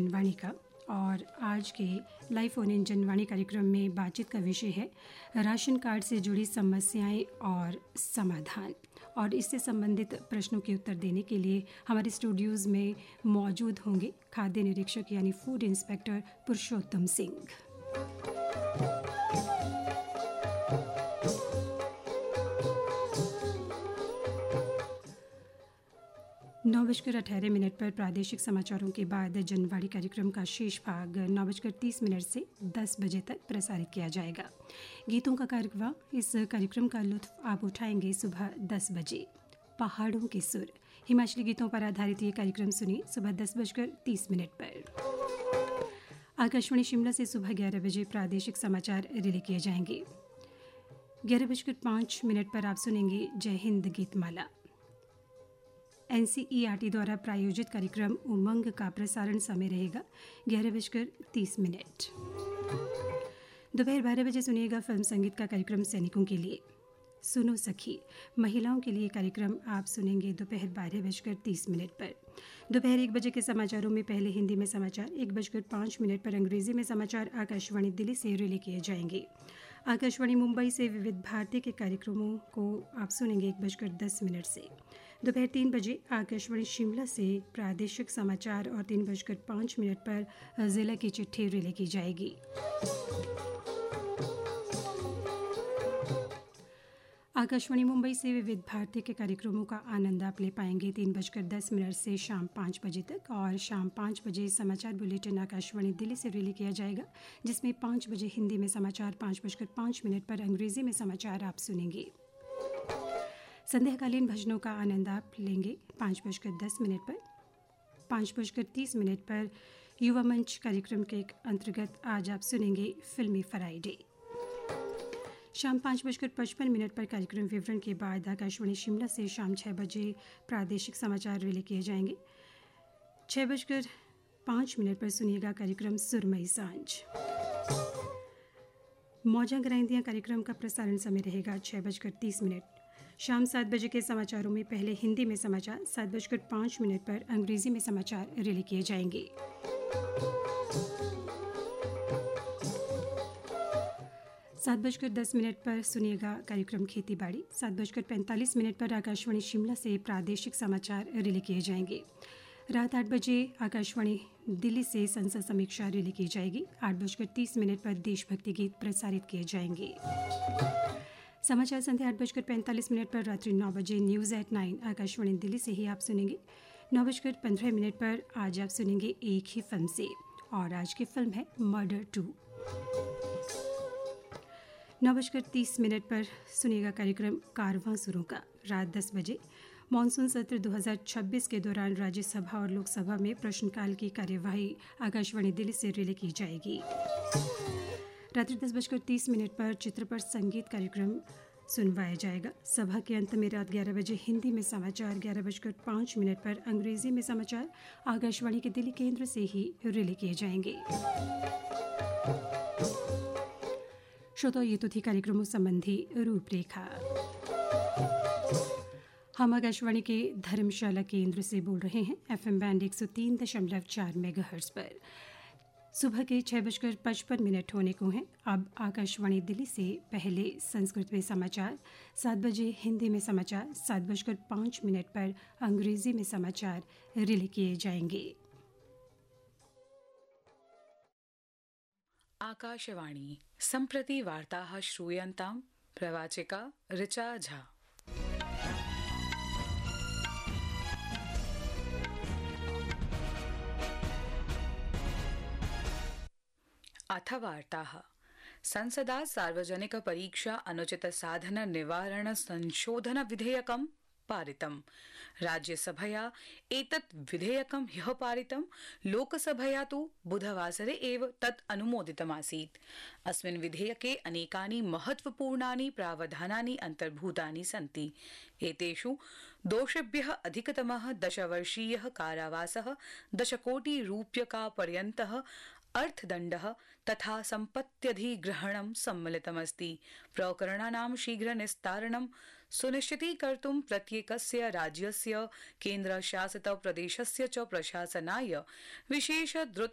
जनवाणी का। और आज के लाइव फोन इन जनवाणी कार्यक्रम में बातचीत का विषय है राशन कार्ड से जुड़ी समस्याएं और समाधान। और इससे संबंधित प्रश्नों के उत्तर देने के लिए हमारे स्टूडियोज़ में मौजूद होंगे खाद्य निरीक्षक यानी फूड इंस्पेक्टर पुरुषोत्तम सिंह। 9:18 पर प्रादेशिक समाचारों के बाद जनवाणी कार्यक्रम का शेष भाग 9:30 से 10 बजे तक प्रसारित किया जाएगा। गीतों का कार्यक्रम, इस कार्यक्रम का लुत्फ आप उठाएंगे सुबह 10 बजे। पहाड़ों के सुर हिमाचली गीतों पर आधारित ये कार्यक्रम सुनिए सुबह 10:30 पर। आकाशवाणी शिमला से सुबह 11 बजे प्रादेशिक समाचार रिले किए जाएंगे। 11:05 पर आप सुनेंगे जय हिंद गीतमाला। NCERT द्वारा प्रायोजित कार्यक्रम उमंग का प्रसारण समय रहेगा 11:30। दोपहर 12 बजे सुनिएगा फिल्म संगीत का कार्यक्रम सैनिकों के लिए। सुनो सखी महिलाओं के लिए कार्यक्रम आप सुनेंगे दोपहर 12:30 पर। दोपहर 1 बजे के समाचारों में पहले हिंदी में समाचार, 1:05 पर अंग्रेजी में समाचार आकाशवाणी दिल्ली से रिले किए जाएंगे। आकाशवाणी मुंबई से विविध भारती के कार्यक्रमों को आप सुनेंगे 1:10 से। दोपहर 3 बजे आकाशवाणी शिमला से प्रादेशिक समाचार और 3:05 पर जिला की चिट्ठी रिले की जाएगी। आकाशवाणी मुंबई से विविध भारती के कार्यक्रमों का आनंद आप ले पाएंगे 3:10 से शाम 5 बजे तक। और शाम 5 बजे समाचार बुलेटिन आकाशवाणी दिल्ली से रिले किया जाएगा, जिसमें 5 बजे हिंदी में समाचार, 5:05 पर अंग्रेजी में समाचार आप सुनेंगे। संध्याकालीन भजनों का आनंद आप लेंगे 5:10 पर। 5:30 पर युवा मंच कार्यक्रम के अंतर्गत आज आप सुनेंगे फिल्मी फ्राइडे। शाम 5:55 पर कार्यक्रम विवरण के बाद आकाशवाणी शिमला से शाम 6 बजे प्रादेशिक समाचार रिले किए जाएंगे। 6:05 पर सुनिएगा कार्यक्रम सुरमई सांझ। मौजा गराइंदियाँ कार्यक्रम का प्रसारण समय रहेगा 6:30। शाम 7 बजे के समाचारों में पहले हिंदी में समाचार, 7:05 पर अंग्रेजी में समाचार रिले किए जाएंगे। 7:10 पर सुनिएगा कार्यक्रम खेती बाड़ी। 7:45 पर आकाशवाणी शिमला से प्रादेशिक समाचार रिले किए जाएंगे। रात 8 बजे आकाशवाणी दिल्ली से संसद समीक्षा रिले की जाएगी। 8:30 पर देशभक्ति गीत प्रसारित किए जाएंगे। समाचार संध्या 8:45 पर रात्रि 9 बजे न्यूज़ एट 9 आकाशवाणी दिल्ली से ही आप सुनेंगे। 9:15 पर आज आप सुनेंगे एक ही फिल्म से, और आज की फिल्म है मर्डर 2। 9:30 पर सुनिएगा कार्यक्रम कारवां सुरों का। रात 10 बजे मानसून सत्र 2026 के दौरान राज्यसभा और लोकसभा में प्रश्नकाल की कार्यवाही आकाशवाणी दिल्ली से रिले की जाएगी। रात्रि 10:30 पर चित्रपट संगीत कार्यक्रम सुनवाया जाएगा। सभा के अंत में रात 11 बजे हिंदी में समाचार, 11:05 पर अंग्रेजी में समाचार आकाशवाणी के दिल्ली केंद्र से ही रिले किए जाएंगे। श्रोता, ये तो थी कार्यक्रमों संबंधी रूपरेखा। हम आकाशवाणी के धर्मशाला केंद्र से बोल रहे हैं FM बैंड 103.4 मेगाहर्ट्ज पर। सुबह के 6:55 होने को हैं। अब आकाशवाणी दिल्ली से पहले संस्कृत में समाचार, 7 बजे हिंदी में समाचार, 7:05 पर अंग्रेजी में समाचार रिले किए जाएंगे। आकाशवाणी सम्प्रति वार्ताः श्रूयन्तां प्रवाचिका ऋचा झा। अथ वार्ताः। संसदा सार्वजनिक परीक्षा अनुचित साधन निवारण संशोधन विधेयकं पारितम्। राज्यसभया एतत् विधेयकं ह्यः पारितम्। लोकसभया तु बुधवासरे एव तत् अनुमोदितमासीत्। अस्मिन् विधेयके अनेकानि महत्वपूर्णानि प्रावधानानि अन्तर्भूतानि सन्ति। एतेषु दोषेभ्यः अधिकतमः 10 वर्षीयः कारावासः, 10 कोटि रूप्यकापर्यन्तः अर्थदण्डः तथा सम्पत्त्यधिग्रहणं सम्मिलितमस्ति। प्रकरणानां शीघ्र निस्तारणं सुनिश्चितीकर्तुं प्रत्येकस्य राज्यस्य, केन्द्रशासित प्रदेशस्य च प्रशासनाय विशेष द्रुत